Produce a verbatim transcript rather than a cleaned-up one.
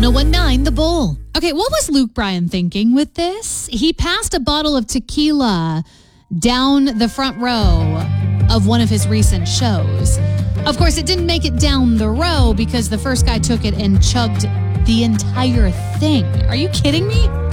ten19 The Bull. Okay, what was Luke Bryan thinking with this? He passed a bottle of tequila down the front row of one of his recent shows. Of course, it didn't make it down the row because the first guy took it and chugged the entire thing. Are you kidding me?